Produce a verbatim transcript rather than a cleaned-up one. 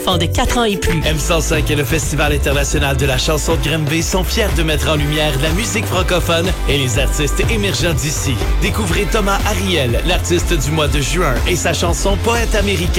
enfants de quatre ans et plus. M cent cinq et le Festival international de la chanson de Granby sont fiers de mettre en lumière la musique francophone et les artistes émergents d'ici. Découvrez Thomas Ariel, l'artiste du mois de juin, et sa chanson Poète américain.